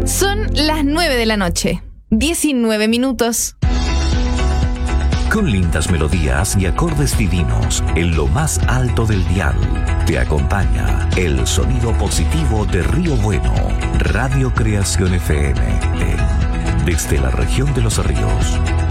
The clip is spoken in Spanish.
Son las 9 de la noche, 19 minutos. Con lindas melodías y acordes divinos en lo más alto del dial, te acompaña el sonido positivo de Río Bueno, Radio Creación FM, desde la región de Los Ríos.